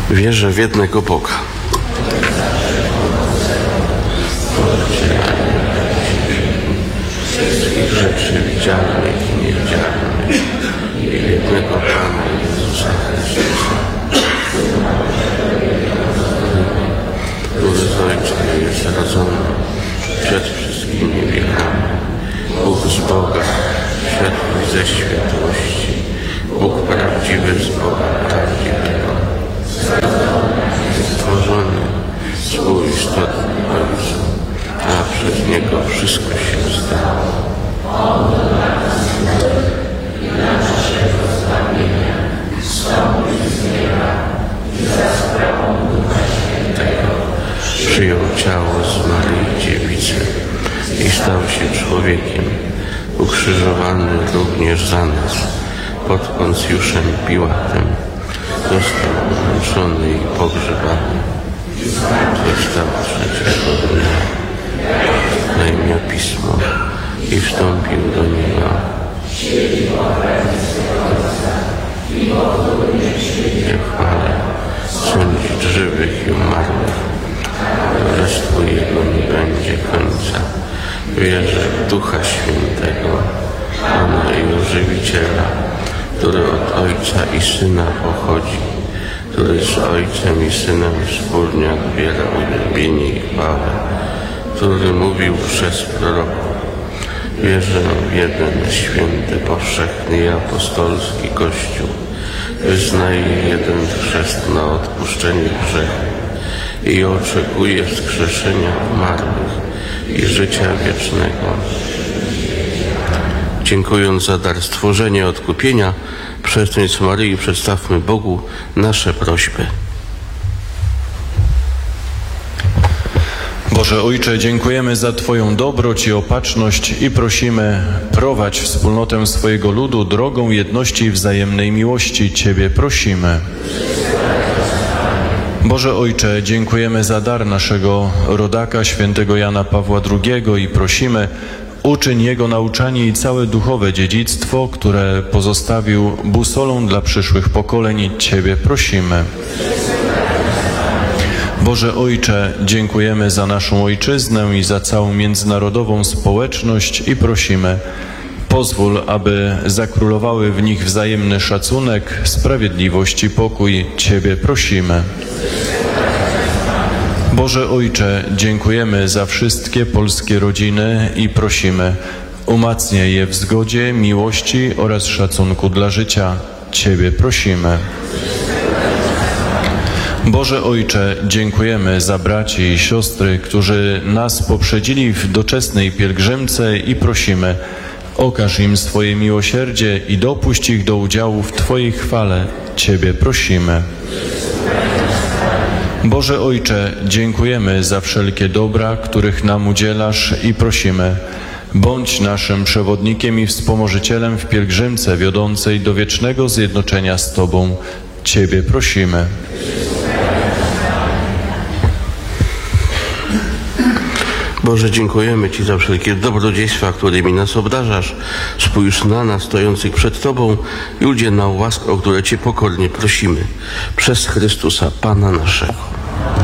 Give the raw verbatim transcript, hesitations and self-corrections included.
Wierzę w jednego Boga, wszystkich rzeczy widzialnych i niewidzialnych, i jednego Pana Jezusa Chrystusa, który z Ojcem jest rodzony przed wszystkimi wiekami, Bóg z Boga, światły ze światłości, Bóg prawdziwy z Boga prawdziwego, stworzony, współistotny Ojcu, a przez Niego wszystko się stało. Przyjął ciało z Maryi Dziewicy i stał się człowiekiem, ukrzyżowany również za nas pod Poncjuszem Piłatem. Został umęczony i pogrzebany. Został trzeciego dnia. Na imię Pismo i wstąpił do nieba. Nie chwalę sądzić żywych i umarłych. Królestwo Jego nie będzie końca. Wierzę w Ducha Świętego, Pana i Ożywiciela, który od Ojca i Syna pochodzi, który z Ojcem i Synem wspólnie odbiera uwielbienie i chwałę, który mówił przez proroków. Wierzę w jeden święty, powszechny i apostolski Kościół. Wyznaję jeden chrzest na odpuszczenie grzechu i oczekuję wskrzeszenia umarłych i życia wiecznego. Dziękując za dar stworzenia i odkupienia, przez Trójcę Maryi przedstawmy Bogu nasze prośby. Boże Ojcze, dziękujemy za Twoją dobroć i opatrzność i prosimy, prowadź wspólnotę swojego ludu drogą jedności i wzajemnej miłości. Ciebie prosimy. Boże Ojcze, dziękujemy za dar naszego rodaka, świętego Jana Pawła drugiego i prosimy, uczyń jego nauczanie i całe duchowe dziedzictwo, które pozostawił busolą dla przyszłych pokoleń. Ciebie prosimy. Boże Ojcze, dziękujemy za naszą ojczyznę i za całą międzynarodową społeczność i prosimy, pozwól, aby zakrólowały w nich wzajemny szacunek, sprawiedliwość i pokój. Ciebie prosimy. Boże Ojcze, dziękujemy za wszystkie polskie rodziny i prosimy, umacniaj je w zgodzie, miłości oraz szacunku dla życia. Ciebie prosimy. Boże Ojcze, dziękujemy za braci i siostry, którzy nas poprzedzili w doczesnej pielgrzymce i prosimy, okaż im swoje miłosierdzie i dopuść ich do udziału w Twojej chwale. Ciebie prosimy. Boże Ojcze, dziękujemy za wszelkie dobra, których nam udzielasz i prosimy, bądź naszym przewodnikiem i wspomożycielem w pielgrzymce wiodącej do wiecznego zjednoczenia z Tobą. Ciebie prosimy. Boże, dziękujemy Ci za wszelkie dobrodziejstwa, którymi nas obdarzasz. Spójrz na nas stojących przed Tobą i udziel nam łask, o które Cię pokornie prosimy. Przez Chrystusa, Pana naszego.